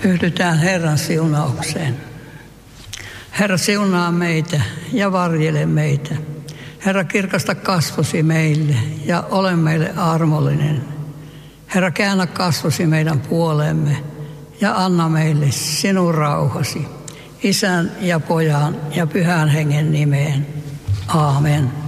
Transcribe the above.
Yhdytään Herran siunaukseen. Herra, siunaa meitä ja varjele meitä. Herra, kirkasta kasvosi meille ja ole meille armollinen. Herra, käännä kasvosi meidän puoleemme ja anna meille sinun rauhasi, Isän ja Pojan ja Pyhän Hengen nimeen. Aamen.